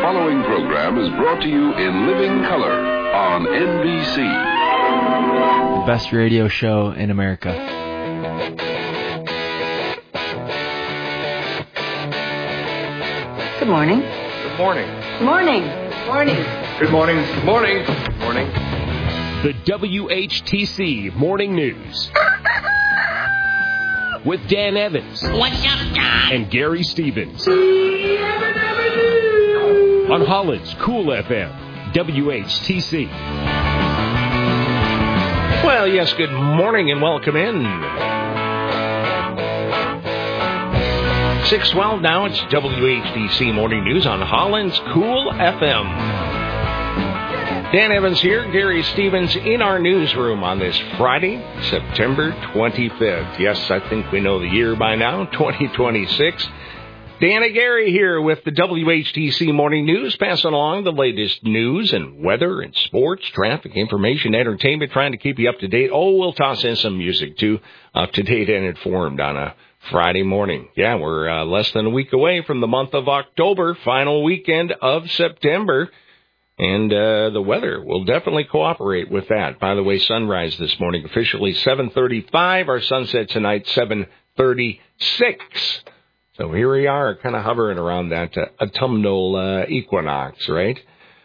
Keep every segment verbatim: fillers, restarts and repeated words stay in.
following program is brought to you in living color on N B C. The best radio show in America. Good morning. Good morning. Morning. Morning. Good morning. Good morning. Good morning. The W H T C Morning News. With Dan Evans. What's up, Don? And Gary Stevens. On Holland's Cool F M, W H T C. Well, yes, good morning and welcome in. six twelve now, it's W H T C Morning News on Holland's Cool F M. Dan Evans here, Gary Stevens in our newsroom on this Friday, September twenty-fifth. Yes, I think we know the year by now, twenty twenty-six. Dan and Gary here with the W H T C Morning News, passing along the latest news and weather and sports, traffic, information, entertainment, trying to keep you up to date. Oh, we'll toss in some music, too, up to date and informed on a Friday morning. Yeah, we're uh, less than a week away from the month of October, final weekend of September. And uh, the weather will definitely cooperate with that. By the way, sunrise this morning officially seven thirty-five. Our sunset tonight, seven thirty-six. So here we are, kind of hovering around that uh, autumnal uh, equinox, right?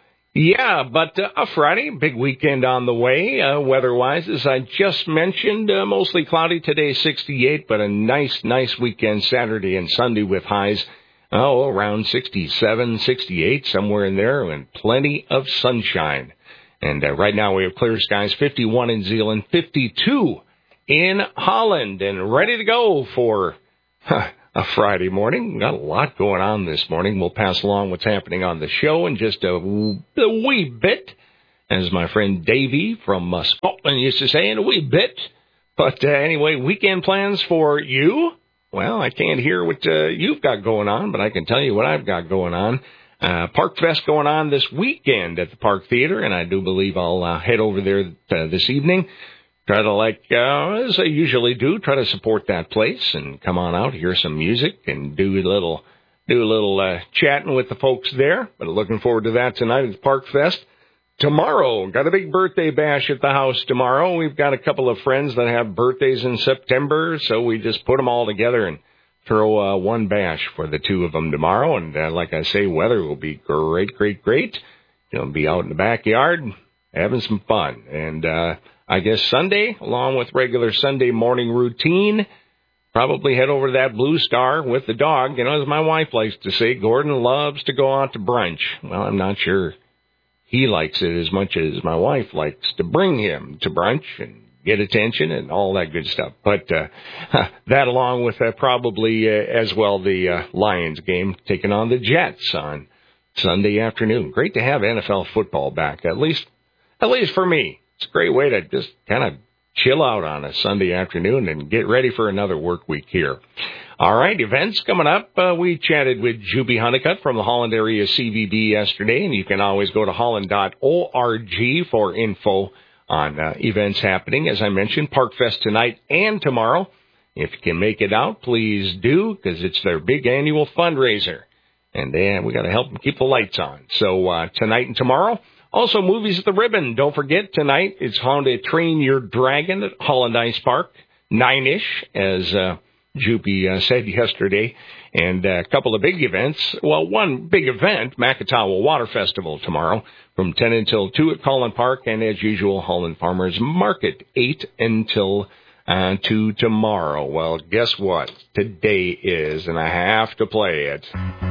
Yeah, but uh, a Friday, big weekend on the way. Uh, weather-wise, as I just mentioned, uh, mostly cloudy today, sixty-eight, but a nice, nice weekend Saturday and Sunday with highs. Oh, around sixty-seven, sixty-eight, somewhere in there, and plenty of sunshine. And uh, right now we have clear skies, fifty-one in Zeeland, fifty-two in Holland, and ready to go for huh, a Friday morning. Got a lot going on this morning. We'll pass along what's happening on the show in just a, a wee bit, as my friend Davey from uh, Scotland used to say, in a wee bit. But uh, anyway, weekend plans for you? Well, I can't hear what uh, you've got going on, but I can tell you what I've got going on. Uh, Park Fest going on this weekend at the Park Theater, and I do believe I'll uh, head over there uh, this evening. Try to, like, uh, as I usually do, try to support that place and come on out, hear some music, and do a little, do a little uh, chatting with the folks there. But looking forward to that tonight at the Park Fest. Tomorrow, got a big birthday bash at the house tomorrow. We've got a couple of friends that have birthdays in September, so we just put them all together and throw uh, one bash for the two of them tomorrow. And uh, like I say, weather will be great, great, great. You'll be out in the backyard having some fun. And uh, I guess Sunday, along with regular Sunday morning routine, probably head over to that Blue Star with the dog. You know, as my wife likes to say, Gordon loves to go out to brunch. Well, I'm not sure he likes it as much as my wife likes to bring him to brunch and get attention and all that good stuff. But uh, that along with uh, probably uh, as well the uh, Lions game taking on the Jets on Sunday afternoon. Great to have N F L football back, at least at least for me. It's a great way to just kind of chill out on a Sunday afternoon and get ready for another work week here. All right, events coming up. Uh, we chatted with Juby Honeycutt from the Holland area C V B yesterday, and you can always go to holland dot org for info on uh, events happening. As I mentioned, Park Fest tonight and tomorrow. If you can make it out, please do, because it's their big annual fundraiser. And then we got to help them keep the lights on. So uh, tonight and tomorrow. Also, movies at the Ribbon. Don't forget, tonight it's on to Train Your Dragon at Holland Ice Park, nine-ish, as uh, Juppie uh, said yesterday. And a couple of big events. Well, one big event, Makatawa Water Festival tomorrow from ten until two at Collin Park. And as usual, Holland Farmers Market, eight until uh, two tomorrow. Well, guess what? Today is, and I have to play it.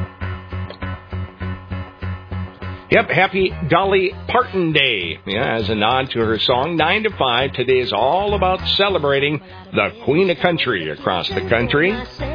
Yep, happy Dolly Parton Day. Yeah, as a nod to her song, nine to five, today is all about celebrating the Queen of Country across the country.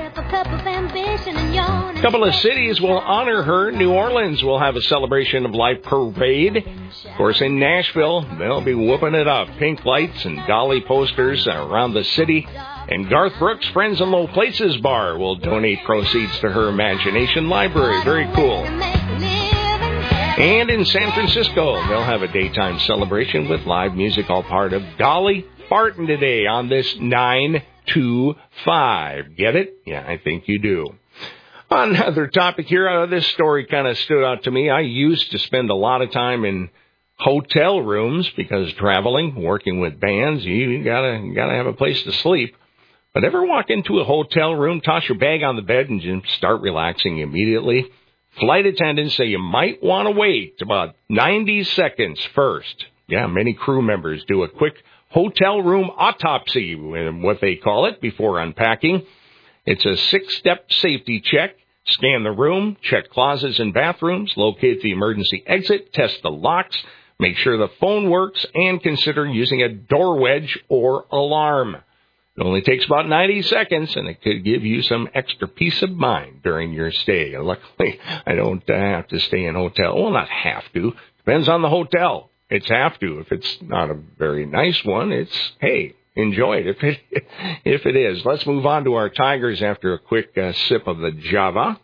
A couple of cities will honor her. New Orleans will have a Celebration of Life parade. Of course, in Nashville, they'll be whooping it up. Pink lights and Dolly posters around the city. And Garth Brooks' Friends in Low Places Bar will donate proceeds to her Imagination Library. Very cool. And in San Francisco, they'll have a daytime celebration with live music, all part of Dolly Parton today on this nine to five. Get it? Yeah, I think you do. Another topic here, uh, this story kind of stood out to me. I used to spend a lot of time in hotel rooms because traveling, working with bands, you gotta gotta have a place to sleep. But ever walk into a hotel room, toss your bag on the bed, and just start relaxing immediately? Flight attendants say you might want to wait about ninety seconds first. Yeah, many crew members do a quick hotel room autopsy, what they call it, before unpacking. It's a six-step safety check. Scan the room, check closets and bathrooms, locate the emergency exit, test the locks, make sure the phone works, and consider using a door wedge or alarm. It only takes about ninety seconds, and it could give you some extra peace of mind during your stay. Luckily, I don't uh, have to stay in a hotel. Well, not have to. Depends on the hotel. It's have to. If it's not a very nice one, it's, hey, enjoy it if it, if it is. Let's move on to our Tigers after a quick uh, sip of the Java.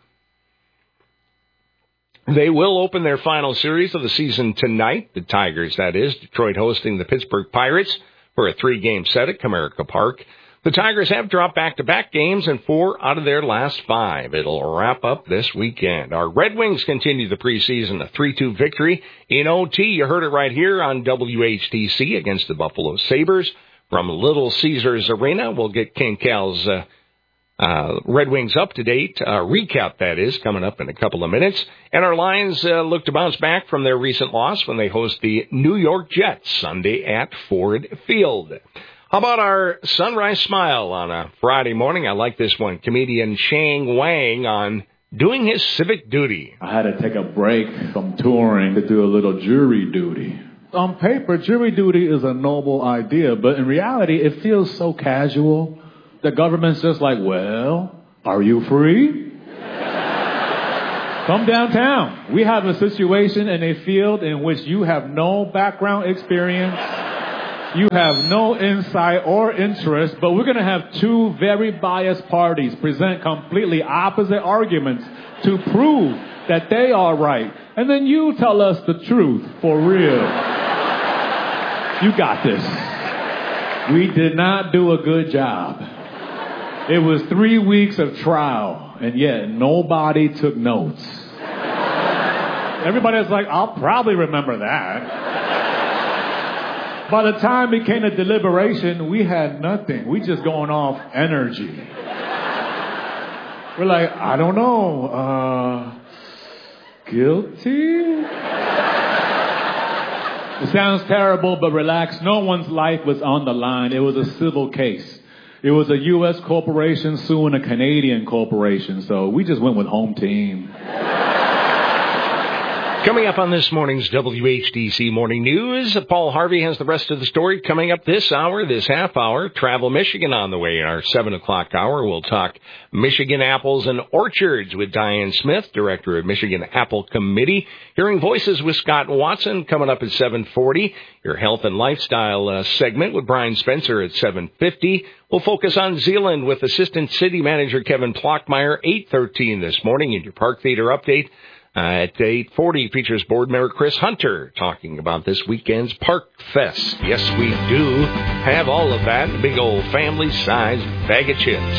They will open their final series of the season tonight. The Tigers, that is. Detroit hosting the Pittsburgh Pirates for a three-game set at Comerica Park. The Tigers have dropped back-to-back games in four out of their last five. It'll wrap up this weekend. Our Red Wings continue the preseason, a three two victory in O T. You heard it right here on W H T C against the Buffalo Sabres. From Little Caesars Arena, we'll get King Cal's uh, uh, Red Wings up to date. Uh, recap, that is, coming up in a couple of minutes. And our Lions uh, look to bounce back from their recent loss when they host the New York Jets Sunday at Ford Field. How about our Sunrise Smile on a Friday morning? I like this one. Comedian Shang Wang on doing his civic duty. I had to take a break from touring to do a little jury duty. On paper, jury duty is a noble idea, but in reality, it feels so casual. The government's just like, well, are you free? Come downtown. We have a situation in a field in which you have no background experience. You have no insight or interest, but we're going to have two very biased parties present completely opposite arguments to prove that they are right. And then you tell us the truth for real. You got this. We did not do a good job. It was three weeks of trial, and yet nobody took notes. Everybody was like, I'll probably remember that. By the time it came to deliberation, we had nothing. We just going off energy. We're like, I don't know. Uh, guilty? It sounds terrible, but relax. No one's life was on the line. It was a civil case. It was a U S corporation suing a Canadian corporation, so we just went with home team. Coming up on this morning's W H D C Morning News, Paul Harvey has the rest of the story coming up this hour, this half hour. Travel Michigan on the way in our seven o'clock hour. We'll talk Michigan apples and orchards with Diane Smith, Director of Michigan Apple Committee. Hearing Voices with Scott Watson coming up at seven forty. Your health and lifestyle uh, segment with Brian Spencer at seven fifty. We'll focus on Zeeland with Assistant City Manager Kevin Plockmeyer, eight thirteen this morning. In your Park Theater update, Uh, at eight forty features board member Chris Hunter talking about this weekend's Park Fest. Yes, we do have all of that in a big old family-sized bag of chips.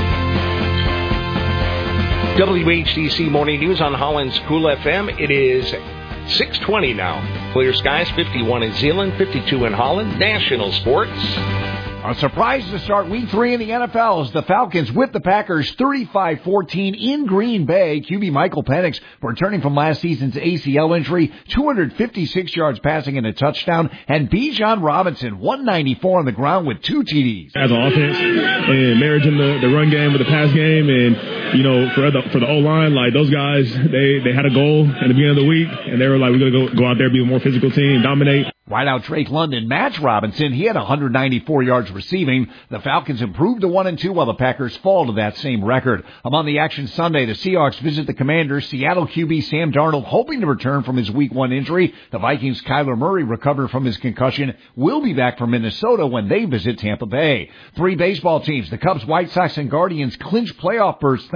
W H D C Morning News on Holland's Cool F M. It is six twenty now. Clear skies, fifty-one in Zeeland, fifty-two in Holland. National sports. A surprise to start week three in the N F L as the Falcons whip the Packers thirty-five fourteen in Green Bay. Q B Michael Penix, returning from last season's A C L injury, two hundred fifty-six yards passing and a touchdown. And Bijan Robinson, one ninety-four on the ground with two T Ds. As an offense, and marrying the, the run game with the pass game, and, you know, for the for the O-line, like, those guys, they, they had a goal at the beginning of the week, and they were like, we're going to go go out there, be a more physical team, dominate. Wideout Drake London matched Robinson. He had one hundred ninety-four yards receiving. The Falcons improved to one and two while the Packers fall to that same record. Among the action Sunday, the Seahawks visit the Commanders. Seattle Q B Sam Darnold hoping to return from his week one injury. The Vikings' Kyler Murray recovered from his concussion. Will be back from Minnesota when they visit Tampa Bay. Three baseball teams, the Cubs, White Sox, and Guardians, clinch playoff berths thanks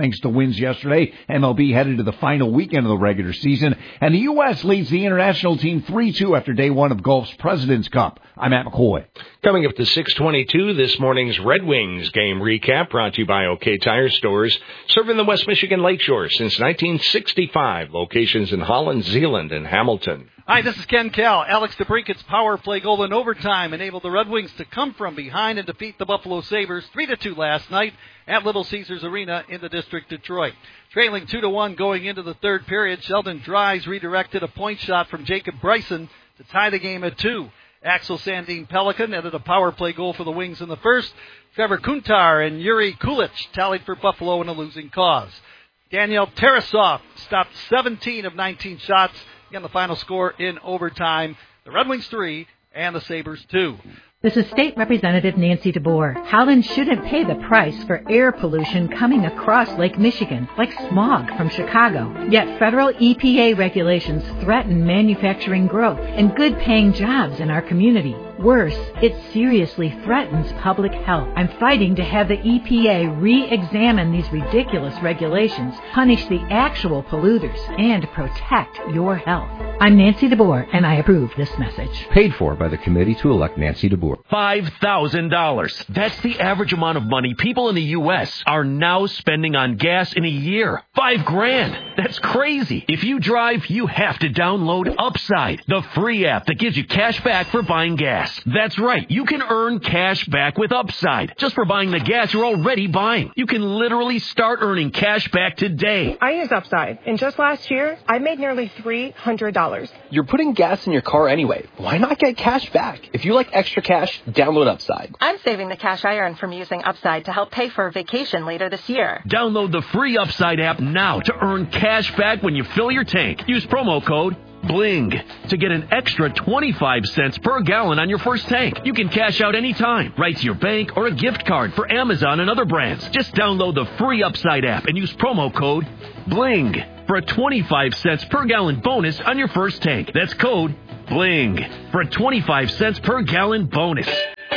thanks to wins yesterday. M L B headed to the final weekend of the regular season, and the U S leads the international team three two after day one of golf's President's Cup. I'm Matt McCoy. Coming up to six twenty-two, this morning's Red Wings game recap brought to you by OK Tire Stores, serving the West Michigan Lakeshore since nineteen sixty-five. Locations in Holland, Zeeland, and Hamilton. Hi, this is Ken Kell. Alex DeBrinket's power play goal in overtime enabled the Red Wings to come from behind and defeat the Buffalo Sabres three to two last night at Little Caesars Arena in the District, Detroit. Trailing two to one going into the third period, Sheldon Dries redirected a point shot from Jacob Bryson to tie the game at two. Axel Sandin Pelican added a power play goal for the Wings in the first. Trevor Kuntar and Yuri Kulich tallied for Buffalo in a losing cause. Daniel Tarasov stopped seventeen of nineteen shots. Again, the final score in overtime, the Red Wings three and the Sabres two. This is State Representative Nancy DeBoer. Howland shouldn't pay the price for air pollution coming across Lake Michigan, like smog from Chicago. Yet federal E P A regulations threaten manufacturing growth and good-paying jobs in our community. Worse, it seriously threatens public health. I'm fighting to have the E P A re-examine these ridiculous regulations, punish the actual polluters, and protect your health. I'm Nancy DeBoer, and I approve this message. Paid for by the committee to elect Nancy DeBoer. five thousand dollars. That's the average amount of money people in the U S are now spending on gas in a year. Five grand. That's crazy. If you drive, you have to download Upside, the free app that gives you cash back for buying gas. That's right. You can earn cash back with Upside just for buying the gas you're already buying. You can literally start earning cash back today. I use Upside, and just last year, I made nearly three hundred dollars. You're putting gas in your car anyway. Why not get cash back? If you like extra cash, download Upside. I'm saving the cash I earn from using Upside to help pay for a vacation later this year. Download the free Upside app now to earn cash back when you fill your tank. Use promo code BLING to get an extra twenty-five cents per gallon on your first tank. You can cash out anytime, right to your bank or a gift card for Amazon and other brands. Just download the free Upside app and use promo code BLING for a twenty-five cents per gallon bonus on your first tank. That's code BLING for a twenty-five cents per gallon bonus.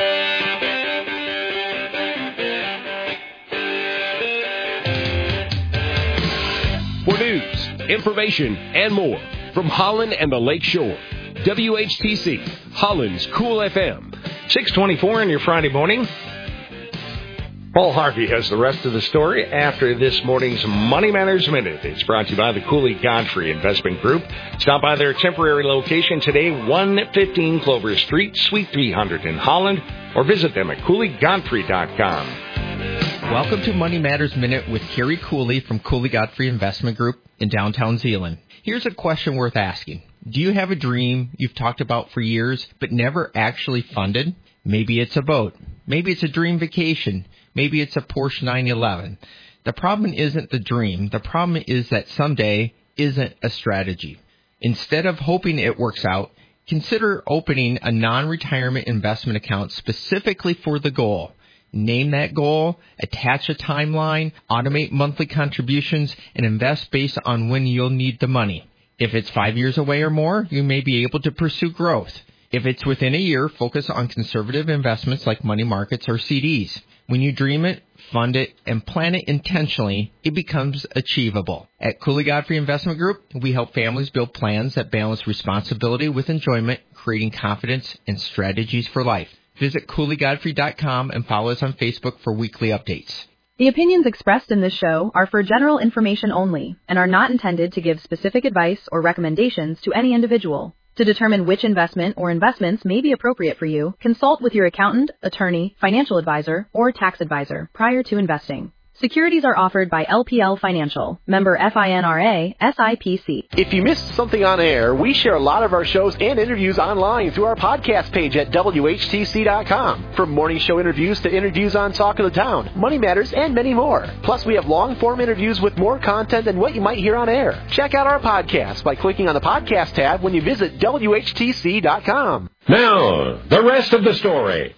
For news, information, and more from Holland and the Lake Shore, W H T C, Holland's Cool F M. six twenty-four on your Friday morning. Paul Harvey has the rest of the story after this morning's Money Matters Minute. It's brought to you by the Cooley Godfrey Investment Group. Stop by their temporary location today, one fifteen Clover Street, Suite three hundred in Holland, or visit them at cooley godfrey dot com. Welcome to Money Matters Minute with Kerry Cooley from Cooley Godfrey Investment Group in downtown Zeeland. Here's a question worth asking. Do you have a dream you've talked about for years but never actually funded? Maybe it's a boat. Maybe it's a dream vacation. Maybe it's a Porsche nine eleven. The problem isn't the dream. The problem is that someday isn't a strategy. Instead of hoping it works out, consider opening a non-retirement investment account specifically for the goal. Name that goal, attach a timeline, automate monthly contributions, and invest based on when you'll need the money. If it's five years away or more, you may be able to pursue growth. If it's within a year, focus on conservative investments like money markets or C Ds. When you dream it, fund it, and plan it intentionally, it becomes achievable. At Cooley Godfrey Investment Group, we help families build plans that balance responsibility with enjoyment, creating confidence and strategies for life. Visit cooley godfrey dot com and follow us on Facebook for weekly updates. The opinions expressed in this show are for general information only and are not intended to give specific advice or recommendations to any individual. To determine which investment or investments may be appropriate for you, consult with your accountant, attorney, financial advisor, or tax advisor prior to investing. Securities are offered by L P L Financial, member FINRA, S I P C. If you missed something on air, we share a lot of our shows and interviews online through our podcast page at W H T C dot com. From morning show interviews to interviews on Talk of the Town, Money Matters, and many more. Plus, we have long-form interviews with more content than what you might hear on air. Check out our podcast by clicking on the podcast tab when you visit W H T C dot com. Now, the rest of the story.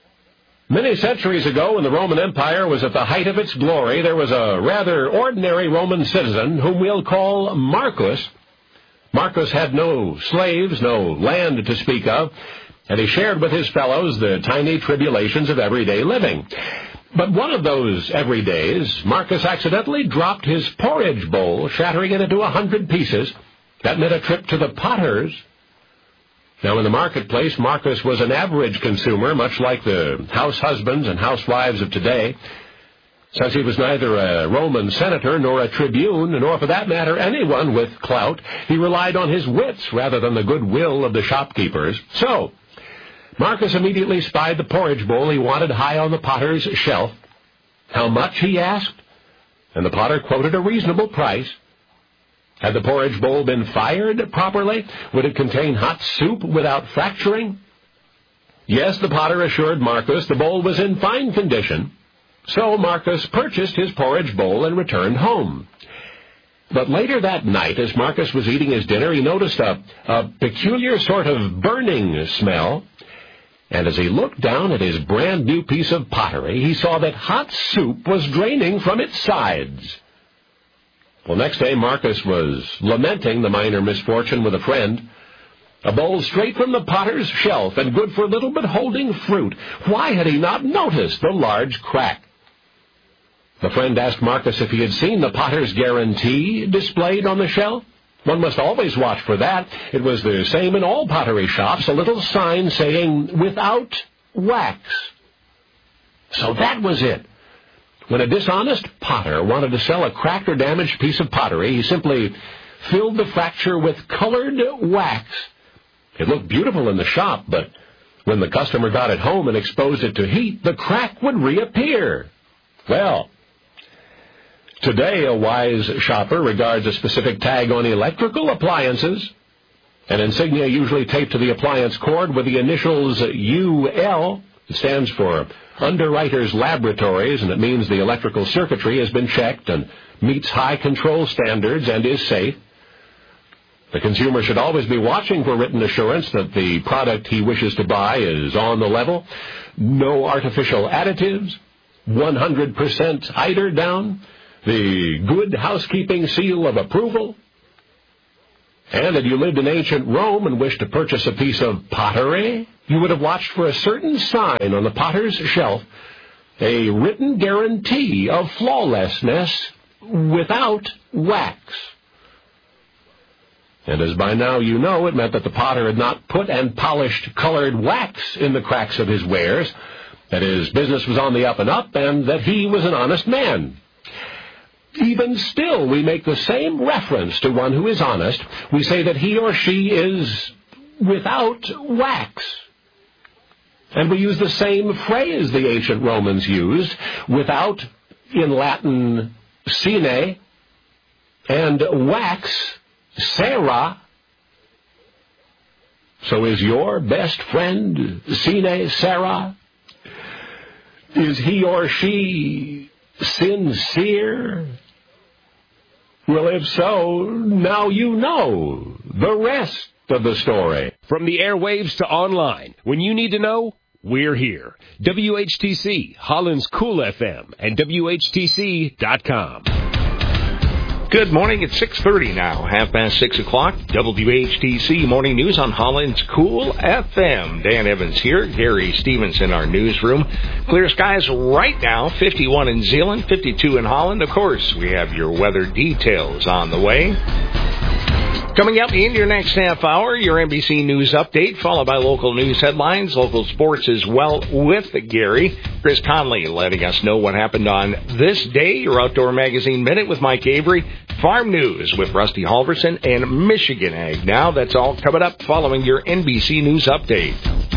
Many centuries ago, when the Roman Empire was at the height of its glory, there was a rather ordinary Roman citizen whom we'll call Marcus. Marcus had no slaves, no land to speak of, and he shared with his fellows the tiny tribulations of everyday living. But one of those everydays, Marcus accidentally dropped his porridge bowl, shattering it into a hundred pieces. That meant a trip to the Potters. Now, in the marketplace, Marcus was an average consumer, much like the house husbands and housewives of today. Since he was neither a Roman senator nor a tribune, nor, for that matter, anyone with clout, he relied on his wits rather than the goodwill of the shopkeepers. So, Marcus immediately spied the porridge bowl he wanted high on the potter's shelf. How much, he asked, and the potter quoted a reasonable price. Had the porridge bowl been fired properly? Would it contain hot soup without fracturing? Yes, the potter assured Marcus the bowl was in fine condition. So Marcus purchased his porridge bowl and returned home. But later that night, as Marcus was eating his dinner, he noticed a, a peculiar sort of burning smell. And as he looked down at his brand-new piece of pottery, he saw that hot soup was draining from its sides. Well, next day, Marcus was lamenting the minor misfortune with a friend. A bowl straight from the potter's shelf and good for little but holding fruit. Why had he not noticed the large crack? The friend asked Marcus if he had seen the potter's guarantee displayed on the shelf. One must always watch for that. It was the same in all pottery shops, a little sign saying, without wax. So that was it. When a dishonest potter wanted to sell a cracked or damaged piece of pottery, he simply filled the fracture with colored wax. It looked beautiful in the shop, but when the customer got it home and exposed it to heat, the crack would reappear. Well, today a wise shopper regards a specific tag on electrical appliances, an insignia usually taped to the appliance cord with the initials U L. It stands for Underwriters Laboratories, and it means the electrical circuitry has been checked and meets high control standards and is safe. The consumer should always be watching for written assurance that the product he wishes to buy is on the level. No artificial additives, one hundred percent eider down, the good housekeeping seal of approval. And if you lived in ancient Rome and wished to purchase a piece of pottery, you would have watched for a certain sign on the potter's shelf, a written guarantee of flawlessness without wax. And as by now you know, it meant that the potter had not put and polished colored wax in the cracks of his wares, that his business was on the up and up, and that he was an honest man. Even still, we make the same reference to one who is honest. We say that he or she is without wax. And we use the same phrase the ancient Romans used, without, in Latin, sine, and wax, Sarah. So is your best friend sine Sarah? Is he or she sincere? Well, if so, now you know the rest of the story. From the airwaves to online, when you need to know, we're here. W H T C, Holland's Cool F M, and W H T C dot com. Good morning. It's six thirty now, half past six o'clock. W H T C Morning News on Holland's Cool F M. Dan Evans here. Gary Stevens in our newsroom. Clear skies right now. fifty-one in Zeeland, fifty-two in Holland. Of course, we have your weather details on the way. Coming up in your next half hour, your N B C News update, followed by local news headlines, local sports as well with Gary. Chris Conley letting us know what happened on this day. Your Outdoor Magazine Minute with Mike Avery. Farm News with Rusty Halverson and Michigan Ag Now. That's all coming up following your N B C News update.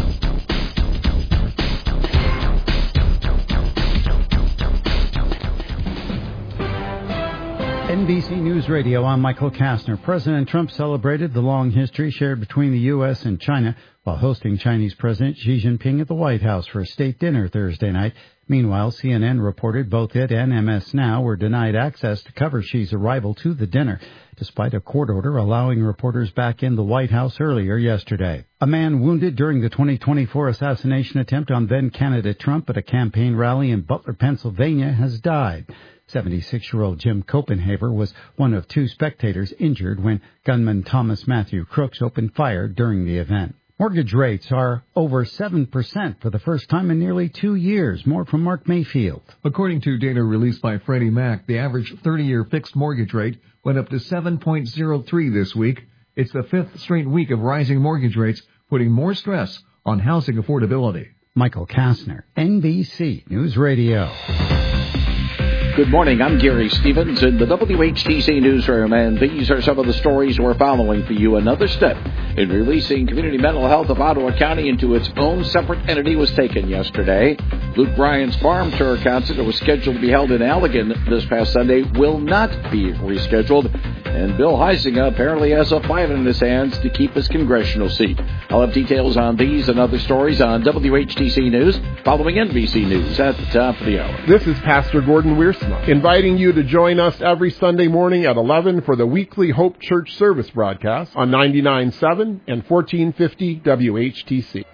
N B C News Radio, I'm Michael Kastner. President Trump celebrated the long history shared between the U S and China while hosting Chinese President Xi Jinping at the White House for a state dinner Thursday night. Meanwhile, C N N reported both it and M S Now were denied access to cover Xi's arrival to the dinner, despite a court order allowing reporters back in the White House earlier yesterday. A man wounded during the twenty twenty-four assassination attempt on then-candidate Trump at a campaign rally in Butler, Pennsylvania, has died. seventy-six-year-old Jim Copenhaver was one of two spectators injured when gunman Thomas Matthew Crooks opened fire during the event. Mortgage rates are over seven percent for the first time in nearly two years. More from Mark Mayfield. According to data released by Freddie Mac, the average thirty-year fixed mortgage rate went up to seven point oh three this week. It's the fifth straight week of rising mortgage rates, putting more stress on housing affordability. Michael Kastner, N B C News Radio. Good morning, I'm Gary Stevens in the W H T C newsroom, and these are some of the stories we're following for you. Another step in releasing Community Mental Health of Ottawa County into its own separate entity was taken yesterday. Luke Bryan's Farm Tour concert that was scheduled to be held in Allegan this past Sunday will not be rescheduled, and Bill Huizenga apparently has a fight in his hands to keep his congressional seat. I'll have details on these and other stories on W H T C News following N B C News at the top of the hour. This is Pastor Gordon Wiersma, inviting you to join us every Sunday morning at eleven for the weekly Hope Church service broadcast on ninety-nine point seven and fourteen fifty W H T C.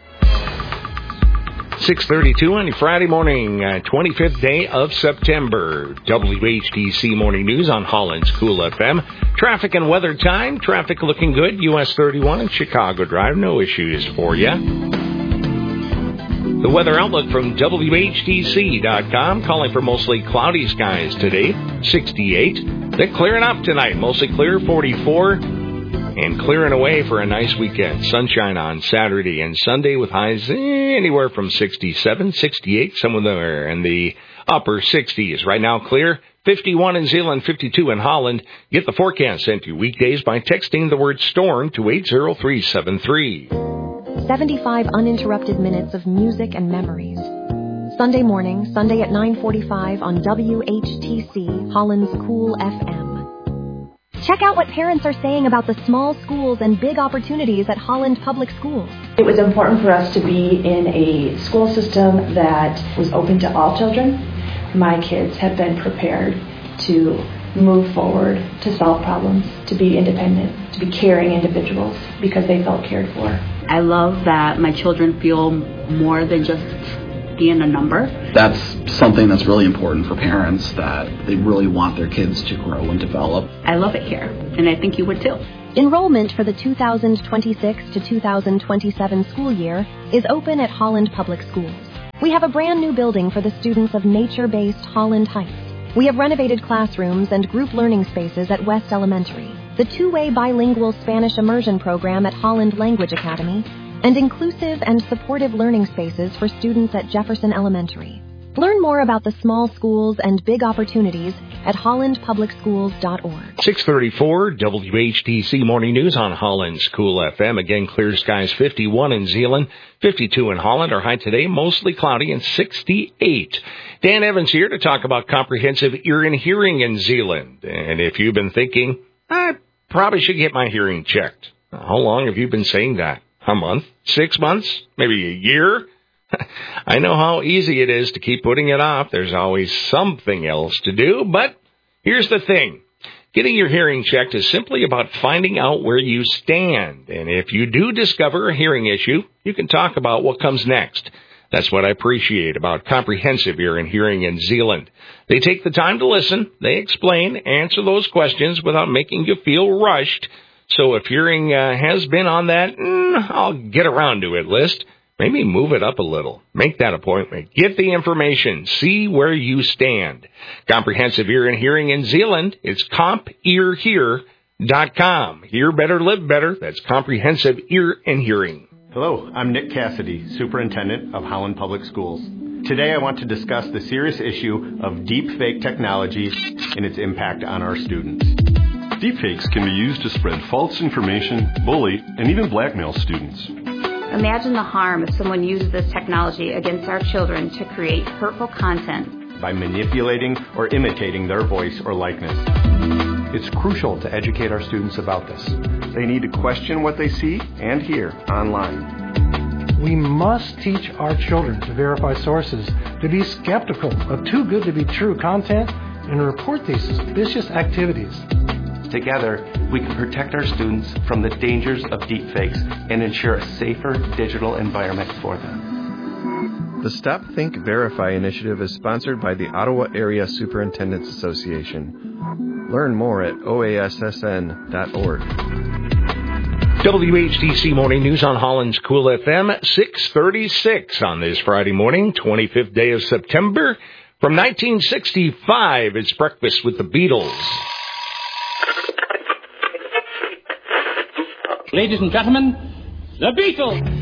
six thirty-two on Friday morning, uh, twenty-fifth day of September. W H T C Morning News on Holland's Cool F M. Traffic and weather time. Traffic looking good. U S thirty-one and Chicago Drive. No issues for you. The weather outlook from W H T C dot com, calling for mostly cloudy skies today, sixty-eight. Then clearing up tonight, mostly clear, forty-four. And clearing away for a nice weekend. Sunshine on Saturday and Sunday with highs anywhere from sixty-seven, sixty-eight, somewhere in the upper sixties. Right now clear, fifty-one in Zeeland, fifty-two in Holland. Get the forecast sent to you weekdays by texting the word storm to eight zero three seven three. seventy-five uninterrupted minutes of music and memories. Sunday morning, Sunday at nine forty-five on W H T C, Holland's Cool F M. Check out what parents are saying about the small schools and big opportunities at Holland Public Schools. It was important for us to be in a school system that was open to all children. My kids have been prepared to move forward, to solve problems, to be independent, to be caring individuals because they felt cared for. I love that my children feel more than just being a number. That's something that's really important for parents, that they really want their kids to grow and develop. I love it here, and I think you would too. Enrollment for the two thousand twenty-six to two thousand twenty-seven school year is open at Holland Public Schools. We have a brand new building for the students of nature-based Holland Heights. We have renovated classrooms and group learning spaces at West Elementary, the two-way bilingual Spanish immersion program at Holland Language Academy, and inclusive and supportive learning spaces for students at Jefferson Elementary. Learn more about the small schools and big opportunities at holland public schools dot org. six thirty-four W H T C Morning News on Holland's Cool F M. Again, clear skies, fifty-one in Zeeland, fifty-two in Holland. Our high today, mostly cloudy, and sixty-eight. Dan Evans here to talk about comprehensive ear and hearing in Zeeland. And if you've been thinking, I probably should get my hearing checked. How long have you been saying that? A month? Six months? Maybe a year? I know how easy it is to keep putting it off. There's always something else to do, but here's the thing. Getting your hearing checked is simply about finding out where you stand. And if you do discover a hearing issue, you can talk about what comes next. That's what I appreciate about Comprehensive Ear and Hearing in Zeeland. They take the time to listen, they explain, answer those questions without making you feel rushed. So if hearing uh, has been on that, mm, I'll get around to it list, maybe move it up a little. Make that appointment. Get the information. See where you stand. Comprehensive Ear and Hearing in Zeeland. It's comp ear hear dot com. Hear better, live better. That's Comprehensive Ear and Hearing. Hello, I'm Nick Cassidy, Superintendent of Holland Public Schools. Today I want to discuss the serious issue of deep fake technology and its impact on our students. Deepfakes can be used to spread false information, bully, and even blackmail students. Imagine the harm if someone uses this technology against our children to create hurtful content by manipulating or imitating their voice or likeness. It's crucial to educate our students about this. They need to question what they see and hear online. We must teach our children to verify sources, to be skeptical of too good to be true content, and to report these suspicious activities. Together, we can protect our students from the dangers of deepfakes and ensure a safer digital environment for them. The Stop, Think, Verify initiative is sponsored by the Ottawa Area Superintendents Association. Learn more at O A S S N dot org. W H T C Morning News on Holland's Cool F M, six thirty-six on this Friday morning, twenty-fifth day of September. From nineteen sixty-five, it's Breakfast with the Beatles. Ladies and gentlemen, the Beatles!